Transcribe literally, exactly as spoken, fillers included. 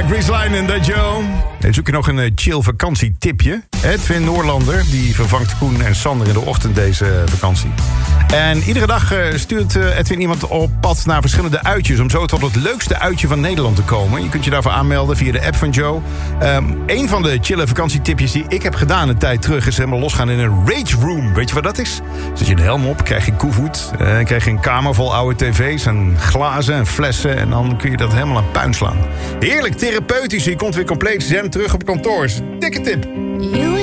Chris Line en dat Joe. En zoek je nog een chill vakantietipje? Edwin Noorlander, die vervangt Koen en Sander in de ochtend deze vakantie. En iedere dag stuurt Edwin iemand op pad naar verschillende uitjes... om zo tot het leukste uitje van Nederland te komen. Je kunt je daarvoor aanmelden via de app van Joe. Um, een van de chille vakantietipjes die ik heb gedaan een tijd terug... is helemaal losgaan in een rage room. Weet je wat dat is? Zet je een helm op, krijg je koevoet... Uh, krijg je een kamer vol oude tv's en glazen en flessen... en dan kun je dat helemaal aan puin slaan. Heerlijk therapeutisch, je komt weer compleet zen terug op kantoor. Dikke tip. You